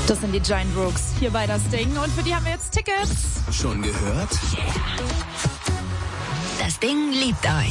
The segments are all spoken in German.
Das sind die Giant Rooks hier bei Das Ding und für die haben wir jetzt Tickets. Schon gehört? Das Ding liebt euch.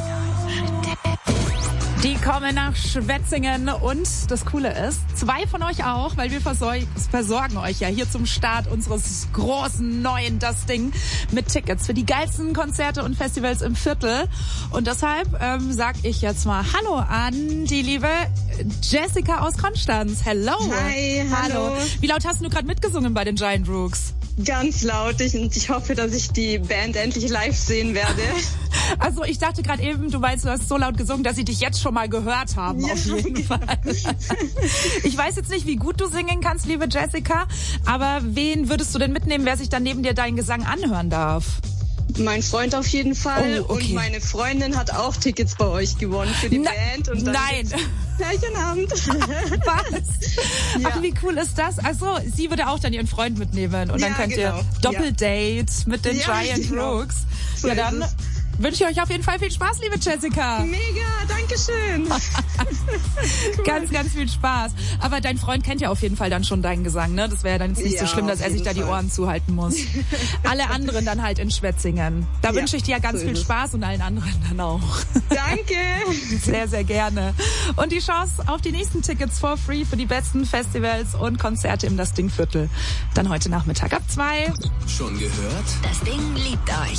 Die kommen nach Schwetzingen und das Coole ist, 2 von euch auch, weil wir versorgen euch ja hier zum Start unseres großen neuen Das Ding mit Tickets für die geilsten Konzerte und Festivals im Viertel. Und deshalb sag ich jetzt mal Hallo an die liebe Jessica aus Konstanz. Hello. Hi, hallo. Wie laut hast du gerade mitgesungen bei den Giant Rooks? Ganz laut. Ich hoffe, dass ich die Band endlich live sehen werde. Also ich dachte gerade eben, du meinst, du hast so laut gesungen, dass sie dich jetzt schon mal gehört haben, ja, auf jeden Fall. Ich weiß jetzt nicht, wie gut du singen kannst, liebe Jessica, aber wen würdest du denn mitnehmen, wer sich dann neben dir deinen Gesang anhören darf? Mein Freund auf jeden Fall. Oh, okay. Und meine Freundin hat auch Tickets bei euch gewonnen für die Band. Und dann nein. Gleichen Abend. Was? Ja. Ach, wie cool ist das? Also, sie würde auch dann ihren Freund mitnehmen und dann könnt ihr Doppeldate mit den Giant Rooks. So dann wünsche ich euch auf jeden Fall viel Spaß, liebe Jessica. Mega, danke schön. Cool. Ganz, ganz viel Spaß. Aber dein Freund kennt ja auf jeden Fall dann schon deinen Gesang, ne? Das wäre ja dann jetzt nicht so schlimm, dass er sich da die Ohren zuhalten muss. Alle anderen dann halt in Schwetzingen. Da wünsche ich dir ja ganz viel Spaß und allen anderen dann auch. Danke. Sehr, sehr gerne. Und die Chance auf die nächsten Tickets for free für die besten Festivals und Konzerte im Das Ding Viertel. Dann heute Nachmittag ab 2. Schon gehört? Das Ding liebt euch.